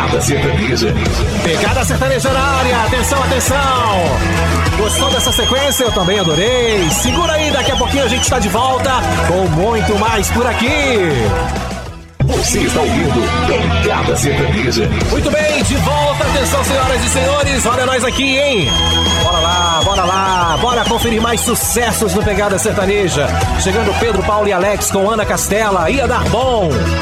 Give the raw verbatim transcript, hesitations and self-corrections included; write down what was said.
Pegada Sertaneja. Pegada Sertaneja na área, atenção, atenção! Gostou dessa sequência? Eu também adorei. Segura aí, daqui a pouquinho a gente está de volta com muito mais por aqui. Você está ouvindo Pegada Sertaneja. Muito bem, de volta, atenção, senhoras e senhores, olha nós aqui, hein? Bora lá, bora lá, bora conferir mais sucessos no Pegada Sertaneja. Chegando Pedro, Paulo e Alex com Ana Castela, ia dar bom.